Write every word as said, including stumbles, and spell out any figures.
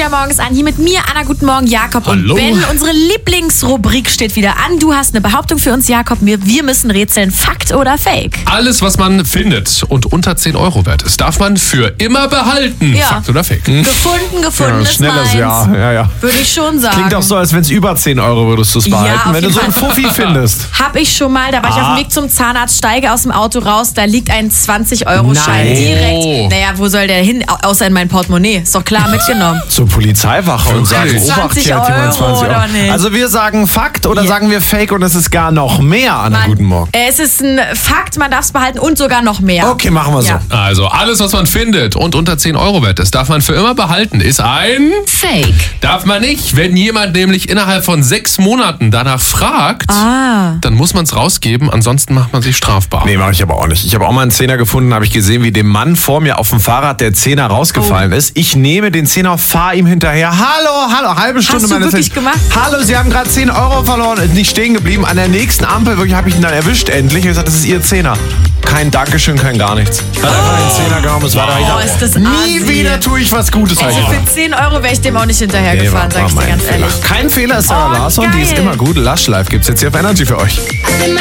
Energy morgens an. Hier mit mir, Anna. Guten Morgen, Jakob Hallo. und Ben. Unsere Lieblingsrubrik steht wieder an. Du hast eine Behauptung für uns, Jakob. Wir, wir müssen rätseln, Fakt oder Fake. Alles, was man findet und unter zehn Euro wert ist, darf man für immer behalten. Ja. Fakt oder Fake? Gefunden, gefunden Ja, ist schnelles meins. Ja, ja, ja. Würde ich schon sagen. Klingt auch so, als wenn es über zehn Euro würdest du es behalten, auf wenn du jeden so einen Fall. Fuffi findest. Hab ich schon mal, da war ich auf dem Weg zum Zahnarzt, steige aus dem Auto raus, da liegt ein zwanzig-Euro-Schein Nein. direkt. Oh. Naja, wo soll der hin? Au- Außer in mein Portemonnaie. Ist doch klar mitgenommen. Zur Polizeiwache und sagen, zwanzig Obacht, hier hat jemand Euro zwanzig Euro. oder nicht? Also wir sagen Fakt oder Ja. sagen wir Fake und es ist gar noch mehr, Anna, Man- guten Morgen. Äh, Es ist ein Fakt, man darf es behalten und sogar noch mehr. Okay, machen wir so. Ja. Also, alles, was man findet und unter zehn Euro wert ist, darf man für immer behalten. Ist ein... Fake. Darf man nicht. Wenn jemand nämlich innerhalb von sechs Monaten danach fragt, Ah. dann muss man es rausgeben, ansonsten macht man sich strafbar. Nee, mache ich aber auch nicht. Ich habe auch mal einen Zehner gefunden, habe ich gesehen, wie dem Mann vor mir auf dem Fahrrad der Zehner rausgefallen Oh. ist. Ich nehme den Zehner, fahre ihm hinterher. Hallo, hallo, halbe Stunde du meines wirklich Lebens. gemacht? Hallo, Sie haben gerade zehn Euro verloren, ist nicht stehen geblieben. An der nächsten Ampel wirklich habe ich ihn dann erwischt endlich. Ich habe gesagt, das ist Ihr Zehner. Kein Dankeschön, kein gar nichts. Hat einfach den Zehner genommen, es war da Oh, ist das Nie assi. wieder tue ich was Gutes. hab ich Also gesagt. für zehn Euro wäre ich dem auch nicht hinterhergefahren, Nee, sag ich dir mein ganz Fehler. ehrlich. Kein Fehler ist Sarah Oh, Larsson, die ist geil. immer gut. Lush Life gibt's jetzt hier auf Energy für euch. I spend my